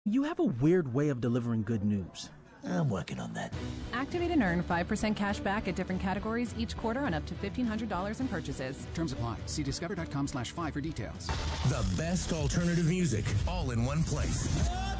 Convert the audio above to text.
You have a weird way of delivering good news. I'm working on that. Activate and earn 5% cash back at different categories each quarter on up to $1,500 in purchases. Terms apply. See discover.com/5 for details. The best alternative music, all in one place.